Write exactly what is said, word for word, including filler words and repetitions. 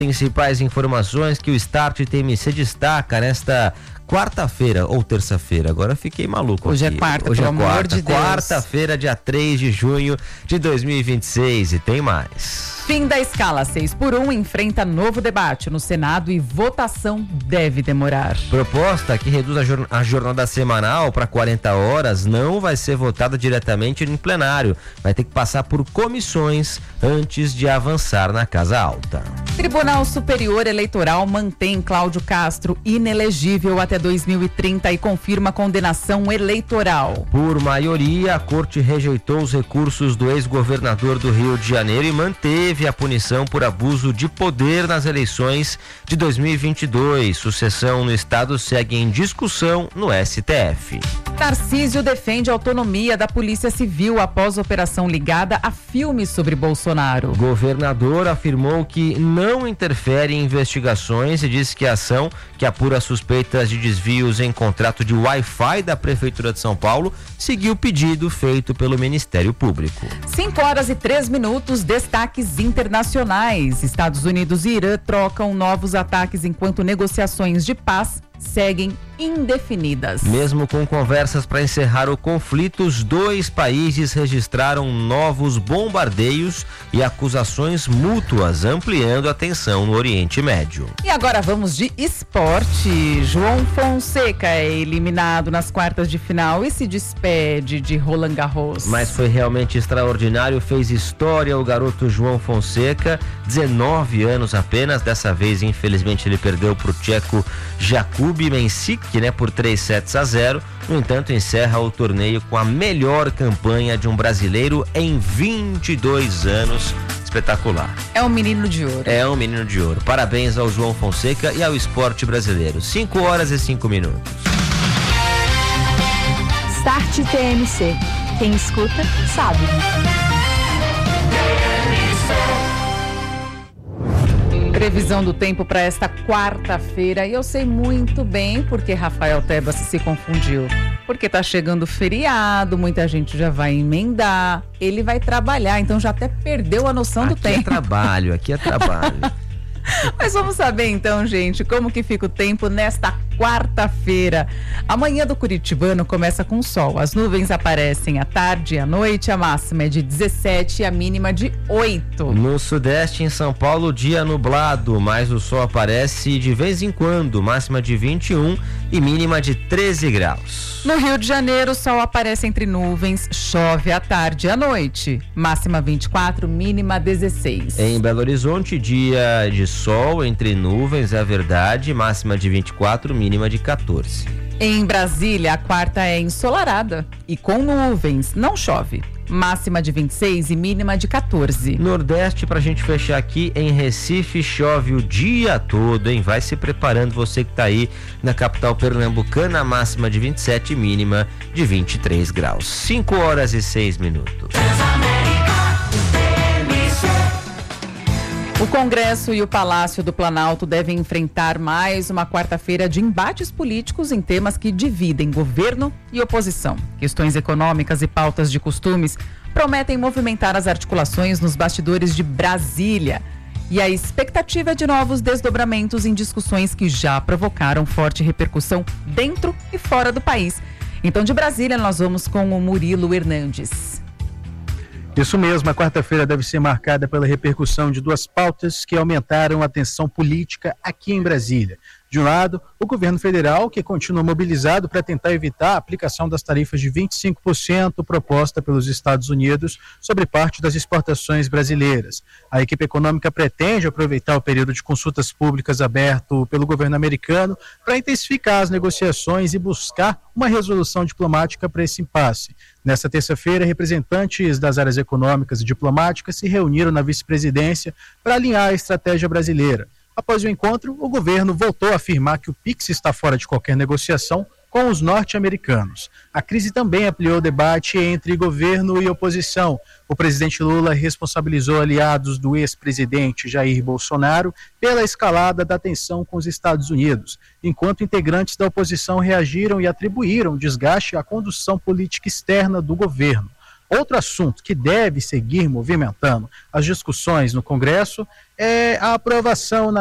Principais informações que o Start T M C destaca nesta quarta-feira ou terça-feira, agora fiquei maluco. Hoje aqui. é quarta, Hoje pelo é quarta, amor de Deus. Quarta-feira, dia três de junho de dois mil e vinte e seis, e tem mais. Fim da escala seis por um enfrenta novo debate no Senado e votação deve demorar. Proposta que reduz a, jorn- a jornada semanal para quarenta horas não vai ser votada diretamente em plenário. Vai ter que passar por comissões antes de avançar na Casa Alta. Tribunal Superior Eleitoral mantém Cláudio Castro inelegível até dois mil e trinta e confirma condenação eleitoral. Por maioria, a corte rejeitou os recursos do ex-governador do Rio de Janeiro e manteve a punição por abuso de poder nas eleições de dois mil e vinte e dois. Sucessão no estado segue em discussão no S T F. Tarcísio defende a autonomia da Polícia Civil após operação ligada a filmes sobre Bolsonaro. O governador afirmou que não interfere em investigações e disse que a ação que apura suspeitas de desvios em contrato de Wi-Fi da Prefeitura de São Paulo seguiu o pedido feito pelo Ministério Público. cinco horas e três minutos, destaques internacionais. Estados Unidos e Irã trocam novos ataques enquanto negociações de paz seguem indefinidas. Mesmo com conversas para encerrar o conflito, os dois países registraram novos bombardeios e acusações mútuas, ampliando a tensão no Oriente Médio. E agora vamos de esporte. João Fonseca é eliminado nas quartas de final e se despede de Roland Garros. Mas foi realmente extraordinário, fez história o garoto João Fonseca, dezenove anos apenas, dessa vez infelizmente ele perdeu para o tcheco Jakub Mensik, né, por três sets a zero. No entanto, encerra o torneio com a melhor campanha de um brasileiro em vinte e dois anos. Espetacular. É um menino de ouro. É um menino de ouro. Parabéns ao João Fonseca e ao esporte brasileiro. cinco horas e cinco minutos. Start T M C. Quem escuta, sabe. Previsão do tempo para esta quarta-feira, e eu sei muito bem porque Rafael Tebas se confundiu. Porque tá chegando o feriado, muita gente já vai emendar, ele vai trabalhar, então já até perdeu a noção do Aqui tempo. é trabalho, aqui é trabalho. Mas vamos saber então, gente, como que fica o tempo nesta quarta-feira. A manhã do curitibano começa com sol. As nuvens aparecem à tarde e à noite. A máxima é de dezessete e a mínima de oito. No sudeste, em São Paulo, dia nublado, mas o sol aparece de vez em quando. Máxima de vinte e um e mínima de treze graus. No Rio de Janeiro, o sol aparece entre nuvens, chove à tarde e à noite. Máxima vinte e quatro, mínima dezesseis. Em Belo Horizonte, dia de sol entre nuvens, é verdade. Máxima de vinte e quatro, mínima de quatorze. Em Brasília, a quarta é ensolarada e com nuvens, não chove. Máxima de vinte e seis e mínima de quatorze. Nordeste, pra gente fechar aqui, em Recife chove o dia todo, hein? Vai se preparando você que tá aí na capital pernambucana, máxima de vinte e sete, mínima de vinte e três graus. cinco horas e seis minutos. O Congresso e o Palácio do Planalto devem enfrentar mais uma quarta-feira de embates políticos em temas que dividem governo e oposição. Questões econômicas e pautas de costumes prometem movimentar as articulações nos bastidores de Brasília. E a expectativa é de novos desdobramentos em discussões que já provocaram forte repercussão dentro e fora do país. Então, de Brasília, nós vamos com o Murilo Hernandes. Isso mesmo, a quarta-feira deve ser marcada pela repercussão de duas pautas que aumentaram a tensão política aqui em Brasília. De um lado, o governo federal, que continua mobilizado para tentar evitar a aplicação das tarifas de vinte e cinco por cento proposta pelos Estados Unidos sobre parte das exportações brasileiras. A equipe econômica pretende aproveitar o período de consultas públicas aberto pelo governo americano para intensificar as negociações e buscar uma resolução diplomática para esse impasse. Nesta terça-feira, representantes das áreas econômicas e diplomáticas se reuniram na vice-presidência para alinhar a estratégia brasileira. Após o encontro, o governo voltou a afirmar que o Pix está fora de qualquer negociação com os norte-americanos. A crise também ampliou o debate entre governo e oposição. O presidente Lula responsabilizou aliados do ex-presidente Jair Bolsonaro pela escalada da tensão com os Estados Unidos, enquanto integrantes da oposição reagiram e atribuíram desgaste à condução política externa do governo. Outro assunto que deve seguir movimentando as discussões no Congresso é a aprovação na